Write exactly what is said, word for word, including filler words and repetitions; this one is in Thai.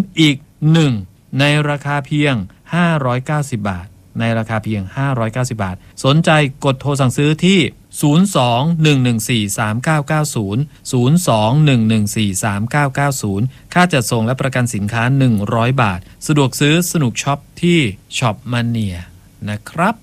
อีกหนึ่งในราคาเพียงห้าร้อยเก้าสิบบาทในราคาเพียงห้าร้อยเก้าสิบบาทสนใจกดโทรสั่งซื้อที่ศูนย์ สอง หนึ่ง หนึ่ง สี่ สาม เก้า เก้า ศูนย์ ศูนย์ สอง หนึ่ง หนึ่ง สี่ สาม เก้า เก้า ศูนย์ค่าจัดส่งและประกันสินค้าหนึ่งร้อยบาทสะดวกซื้อสนุกช็อปที่ช็อปมานเนียนะครับ